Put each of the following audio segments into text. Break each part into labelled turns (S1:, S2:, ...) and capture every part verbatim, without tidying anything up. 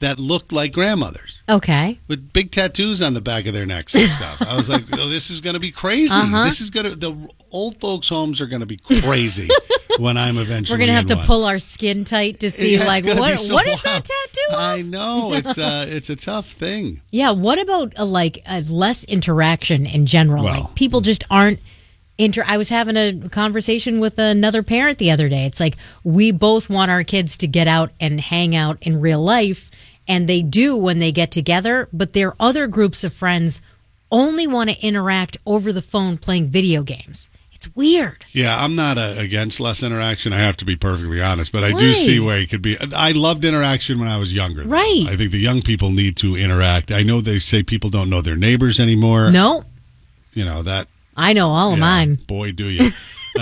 S1: that looked like grandmothers.
S2: Okay.
S1: With big tattoos on the back of their necks and stuff. I was like, oh, this is going to be crazy.
S2: Uh-huh.
S1: This is going to, the old folks' homes are going to be crazy when I'm eventually
S2: We're going to have to
S1: one.
S2: pull our skin tight to see,
S1: Yeah,
S2: like, what
S1: so
S2: what is
S1: wild.
S2: that tattoo of?
S1: I know. It's, uh, it's a tough thing.
S2: Yeah, what about, uh, like, uh, less interaction in general?
S1: Well,
S2: like, people just aren't inter. I was having a conversation with another parent the other day. It's like, we both want our kids to get out and hang out in real life. And they do when they get together, but their other groups of friends only want to interact over the phone playing video games. It's weird.
S1: Yeah, I'm not uh, against less interaction. I have to be perfectly honest, but I
S2: Right.
S1: do see where it could be. I loved interaction when I was younger. Though.
S2: Right.
S1: I think the young people need to interact. I know they say people don't know their neighbors anymore.
S2: No,
S1: You know, that.
S2: I know all of
S1: yeah,
S2: mine.
S1: Boy, do you.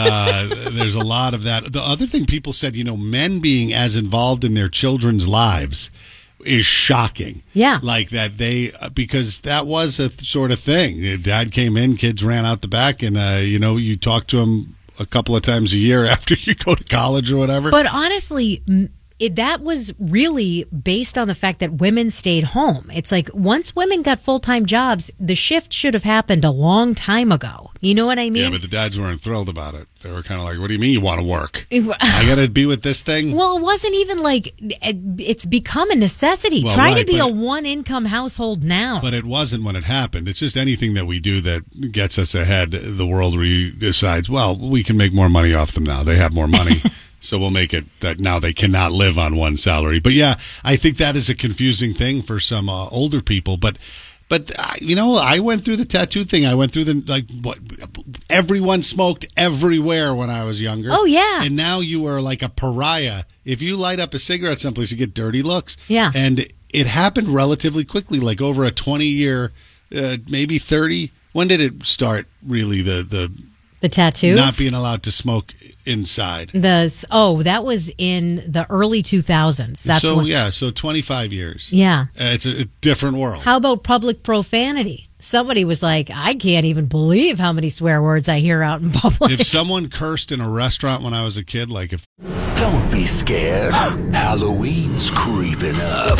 S1: uh, there's a lot of that. The other thing people said, you know, men being as involved in their children's lives is shocking.
S2: Yeah.
S1: Like that they, because that was a th- sort of thing. Dad came in, kids ran out the back, and, uh, you know, you talk to them a couple of times a year after you go to college or whatever.
S2: But honestly, m- it, that was really based on the fact that women stayed home. It's like once women got full-time jobs, the shift should have happened a long time ago. You know what I mean?
S1: Yeah, but the dads weren't thrilled about it. They were kind of like, what do you mean you want to work? I got to be with this thing?
S2: Well, it wasn't even like it's become a necessity.
S1: Well,
S2: Try
S1: right,
S2: to be
S1: but-
S2: a one-income household now.
S1: But it wasn't when it happened. It's just anything that we do that gets us ahead. The world re- decides, well, we can make more money off them now. They have more money. So we'll make it that now they cannot live on one salary. But yeah, I think that is a confusing thing for some uh, older people. But, but uh, you know, I went through the tattoo thing. I went through the, like, what, everyone smoked everywhere when I was younger.
S2: Oh, yeah.
S1: And now you are like a pariah. If you light up a cigarette someplace, you get dirty looks.
S2: Yeah.
S1: And it happened relatively quickly, like over a twenty-year, uh, maybe thirty. When did it start, really, the, the
S2: the tattoos?
S1: not being allowed to smoke inside?
S2: The oh, that was in the early two thousands. That's
S1: so
S2: when,
S1: yeah, so twenty-five years.
S2: yeah.
S1: Uh, it's a, a different world.
S2: How about public profanity? Somebody was like, I can't even believe how many swear words I hear out in public.
S1: If someone cursed in a restaurant when I was a kid, like if
S3: Don't be scared. Halloween's creeping up.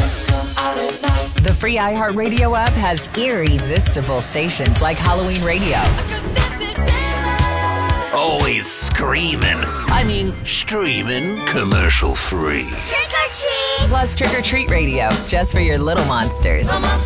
S4: The free iHeartRadio app has irresistible stations like Halloween Radio,
S3: Always screaming. I mean, streaming commercial free.
S4: plus Trick or Treat Radio, just for your little monsters.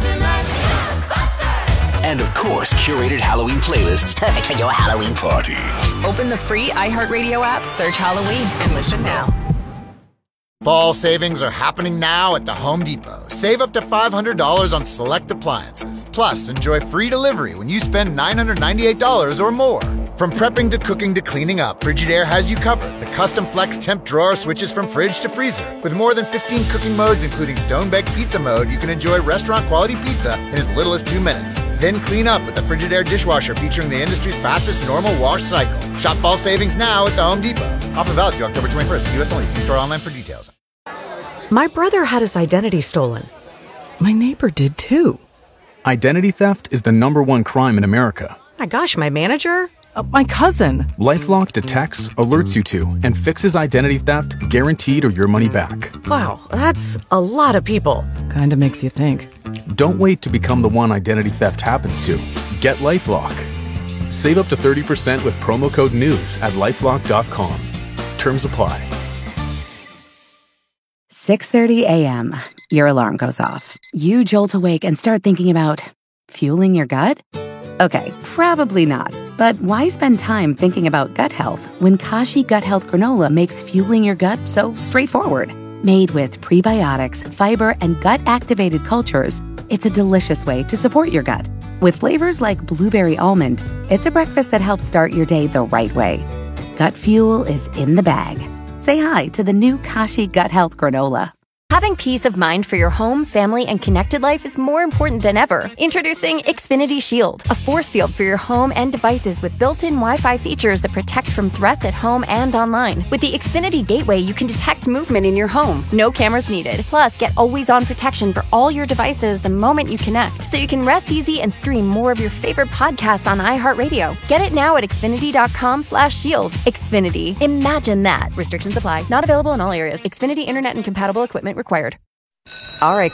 S3: And of course, curated Halloween playlists perfect for your Halloween party.
S4: Open the free iHeartRadio app, search Halloween, and listen now.
S5: Fall savings are happening now at the Home Depot. Save up to five hundred dollars on select appliances. Plus, enjoy free delivery when you spend nine hundred ninety-eight dollars or more. From prepping to cooking to cleaning up, Frigidaire has you covered. The custom flex temp drawer switches from fridge to freezer. With more than fifteen cooking modes, including stone-baked pizza mode, you can enjoy restaurant-quality pizza in as little as two minutes. Then clean up with the Frigidaire dishwasher featuring the industry's fastest normal wash cycle. Shop fall savings now at the Home Depot. Offer valid through October twenty-first. U S only. See store online for details.
S6: My brother had his identity stolen. My neighbor did too.
S7: Identity theft is the number one crime in America.
S6: My gosh, my manager? Uh, my cousin.
S7: LifeLock detects, alerts you to, and fixes identity theft guaranteed or your money back.
S6: Wow, that's a lot of people. Kinda makes you think.
S7: Don't wait to become the one identity theft happens to. Get LifeLock. Save up to thirty percent with promo code NEWS at lifelock dot com. Terms apply.
S8: six thirty a.m. Your alarm goes off. You jolt awake and start thinking about fueling your gut? Okay, probably not. But why spend time thinking about gut health when Kashi Gut Health Granola makes fueling your gut so straightforward? Made with prebiotics, fiber, and gut-activated cultures, it's a delicious way to support your gut. With flavors like blueberry almond, it's a breakfast that helps start your day the right way. Gut fuel is in the bag. Say hi to the new Kashi Gut Health Granola.
S9: Having peace of mind for your home, family, and connected life is more important than ever. Introducing Xfinity Shield, a force field for your home and devices with built-in Wi-Fi features that protect from threats at home and online. With the Xfinity Gateway, you can detect movement in your home. No cameras needed. Plus, get always-on protection for all your devices the moment you connect, so you can rest easy and stream more of your favorite podcasts on iHeartRadio. Get it now at Xfinity.com slash shield. Xfinity. Imagine that. Restrictions apply. Not available in all areas. Xfinity Internet and compatible equipment required.
S6: All right,